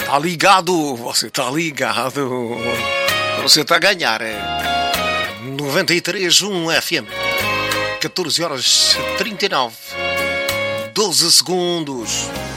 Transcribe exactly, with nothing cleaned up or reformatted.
Tá ligado, você tá ligado. Você tá a ganhar. É noventa e três ponto um F M. catorze horas trinta e nove. doze segundos.